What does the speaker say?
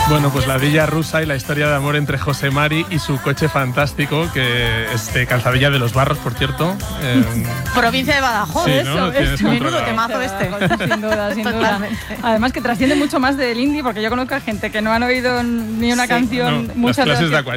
Bueno, pues la Villa Rusa y la historia de amor entre José Mari y su coche fantástico, que es de Calzadilla de los Barros, por cierto. Provincia de Badajoz. Sí, ¿no? Eso. Menudo temazo este. Sin duda, sin duda. Además que trasciende mucho más del indie, porque yo conozco a gente que no han oído ni una canción no, muchas las clases veces. de